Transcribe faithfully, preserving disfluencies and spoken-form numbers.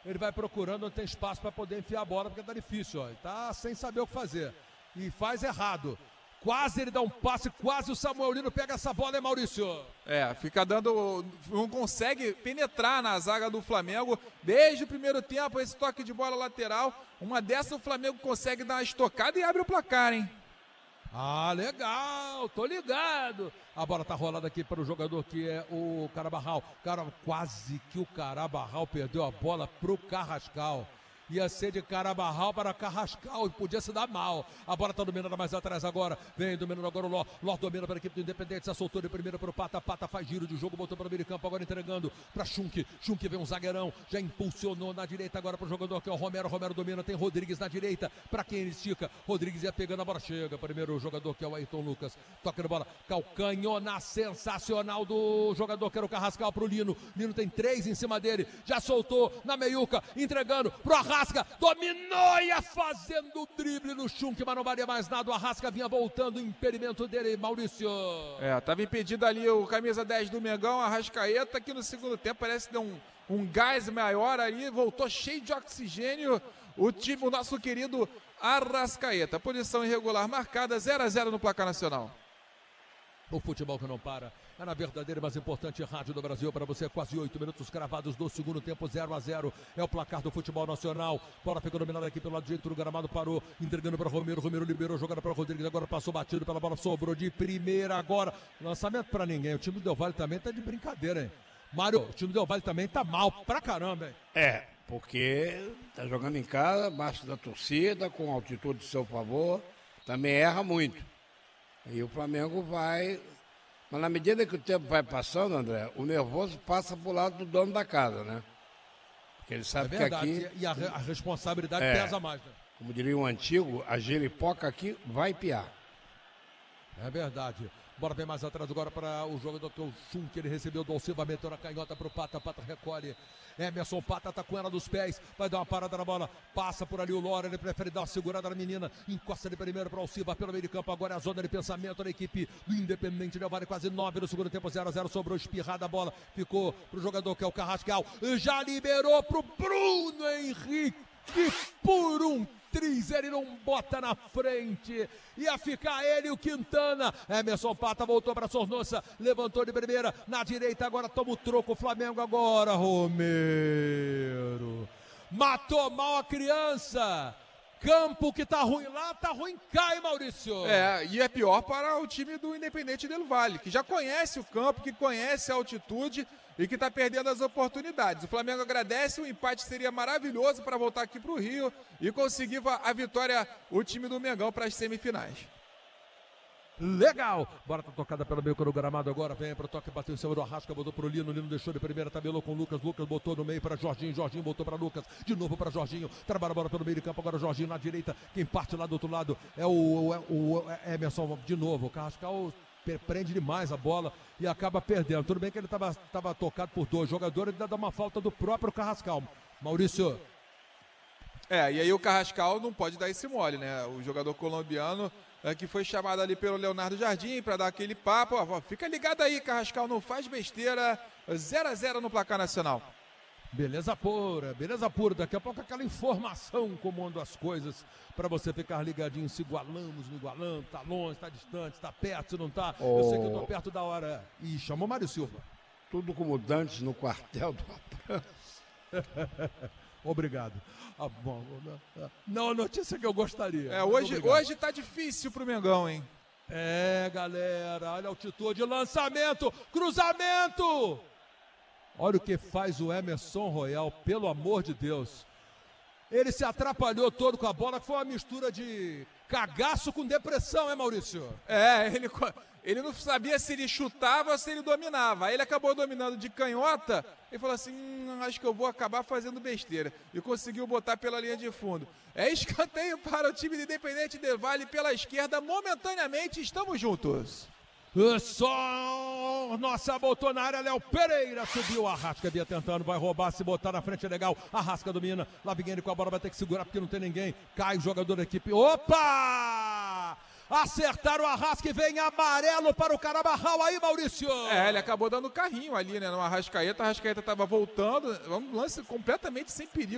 ele vai procurando onde tem espaço para poder enfiar a bola, porque tá difícil, ó. Ele tá sem saber o que fazer. E faz errado. Quase ele dá um passe, quase o Samuel Lino pega essa bola, hein, Maurício? É, fica dando... Não consegue penetrar na zaga do Flamengo. Desde o primeiro tempo, esse toque de bola lateral. Uma dessa o Flamengo consegue dar uma estocada e abre o placar, hein? Ah, legal, tô ligado. A bola tá rolada aqui para o jogador que é o Carabarral. Cara, quase que o Carabarral perdeu a bola pro Carrascal. Ia ser de Carabarral para Carrascal e podia se dar mal. A bola está dominando mais atrás agora. Vem dominando agora o Ló. Ló domina para a equipe do Independente. Se soltou de primeira para o Pata. Pata faz giro de jogo, botou para o meio campo. Agora entregando para Schunk. Schunk vem um zagueirão. Já impulsionou na direita agora para o jogador que é o Romero. Romero domina. Tem Rodrigues na direita. Para quem ele estica. Rodrigues ia pegando a bola. Chega. Primeiro o jogador que é o Ayrton Lucas. Toca na bola. Calcanhona sensacional do jogador que era o Carrascal para o Lino. Lino tem três em cima dele. Já soltou na meiuca. Entregando para o Arrasca. Dominou, ia fazendo o drible no Schunk, mas não valia mais nada. O Arrasca vinha voltando, o impedimento dele, Maurício. É, tava impedido ali o camisa dez do Mengão, Arrascaeta, que no segundo tempo parece que deu um, um gás maior ali, voltou cheio de oxigênio. O time, o nosso querido Arrascaeta. Posição irregular marcada, zero a zero no placar nacional. O futebol que não para é na verdadeira e mais importante rádio do Brasil para você. Quase oito minutos cravados do segundo tempo, zero a zero. É o placar do futebol nacional. Bola ficou dominada aqui pelo lado direito do gramado, parou, entregando para Romero. Romero liberou, jogando para Rodrigues. Agora passou batido pela bola, sobrou de primeira agora. Lançamento para ninguém. O time do Del Valle também tá de brincadeira, hein? Mário, o time do Del Valle também tá mal pra caramba, hein? É, porque tá jogando em casa, abaixo da torcida, com altitude de seu favor. Também erra muito. E o Flamengo vai... Mas na medida que o tempo vai passando, André, o nervoso passa pro lado do dono da casa, né? Porque ele sabe é que aqui... E a, a responsabilidade é, pesa mais, né? Como diria o antigo, a gelipoca aqui vai piar. É verdade. Bora bem mais atrás agora para o jogador que é o Schunk, ele recebeu do Alciba, meteu na canhota para o Pata, Pata recolhe. Emerson, Pata tá com ela nos pés, vai dar uma parada na bola, passa por ali o Lora, ele prefere dar uma segurada na menina, encosta de primeiro para o Alciba pelo meio de campo, agora é a zona de pensamento da equipe do Independente Del Valle, quase nove no segundo tempo, zero a zero, sobrou espirrada a bola, ficou pro jogador que é o Carrascal, já liberou pro Bruno Henrique, por um triz, ele não bota na frente, ia ficar ele e o Quintana. Emerson Pata voltou para Sornosa, levantou de primeira, na direita agora toma o troco, o Flamengo agora, Romero matou mal a criança. Campo que tá ruim lá, tá ruim cá, hein, Maurício? É, e é pior para o time do Independente Del Valle, que já conhece o campo, que conhece a altitude e que tá perdendo as oportunidades. O Flamengo agradece, o empate seria maravilhoso para voltar aqui pro Rio e conseguir a vitória, o time do Mengão, para as semifinais. Legal, bola tá tocada pelo meio do gramado agora, vem pro toque, bateu em cima do Arrasca, botou pro Lino, Lino deixou de primeira, tabelou com o Lucas, Lucas botou no meio para Jorginho, Jorginho botou para Lucas, de novo para Jorginho, trabalha a bola pelo meio de campo, agora Jorginho na direita, quem parte lá do outro lado é o, o, o Emerson, de novo, o Carrascal prende demais a bola e acaba perdendo, tudo bem que ele estava tava tocado por dois jogadores, ele dá uma falta do próprio Carrascal. Maurício. É, e aí o Carrascal não pode dar esse mole, né? O jogador colombiano é, que foi chamado ali pelo Leonardo Jardim para dar aquele papo. Ó, fica ligado aí, Carrascal, não faz besteira. zero a zero no placar nacional. Beleza pura, beleza pura. Daqui a pouco aquela informação como andam as coisas para você ficar ligadinho, se igualamos, não igualamos, tá longe, tá distante, tá perto, se não tá. Oh. Eu sei que eu tô perto da hora. Ih, chamou Mário Silva. Tudo como Dantes no quartel do Patrão. Obrigado. Ah, bom, não a notícia que eu gostaria. É, hoje, hoje tá difícil pro Mengão, hein? É, galera, olha a altitude, lançamento, cruzamento. Olha o que faz o Emerson Royal, pelo amor de Deus. Ele se atrapalhou todo com a bola, que foi uma mistura de cagaço com depressão, é, Maurício? É, ele, ele não sabia se ele chutava ou se ele dominava. Aí ele acabou dominando de canhota e falou assim, hum, acho que eu vou acabar fazendo besteira. E conseguiu botar pela linha de fundo. É escanteio para o time do Independente Del Valle pela esquerda. Momentaneamente, estamos juntos. Só nossa botou na área, Léo Pereira subiu, Arrasca vinha tentando, vai roubar, se botar na frente é legal, Arrasca domina, lá vem ele com a bola, vai ter que segurar porque não tem ninguém, cai o jogador da equipe, opa! Acertaram o Arrasca e vem amarelo para o Carabarral aí, Maurício. É, ele acabou dando carrinho ali, né, no Arrascaeta, a Arrascaeta estava voltando, um lance completamente sem perigo.